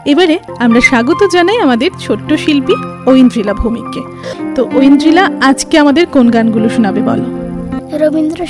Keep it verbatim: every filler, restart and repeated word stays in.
এবারে আমরা স্বাগত জানাই আমাদের ছোট্ট শিল্পী ঐন্দ্রিলা ভৌমিককে। তো ঐন্দ্রিলা, আজকে আমাদের কোন গানগুলো শোনাবে বলো? রবীন্দ্র